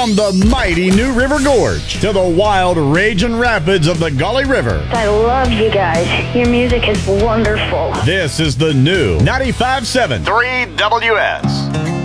From the mighty New River Gorge to the wild raging rapids of the Gauley River. I love you guys. Your music is wonderful. This is the new 95.7 3WS.